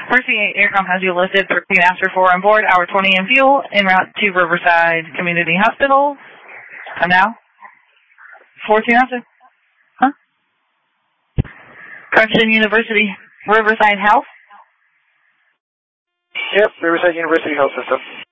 Mercy Aircom has you listed for Queen Master 4 on board, hour 20 in fuel, en route to Riverside Community Hospital. And now? 14 after? Huh? Clemson University, Riverside Health? Yep, Riverside University Health System.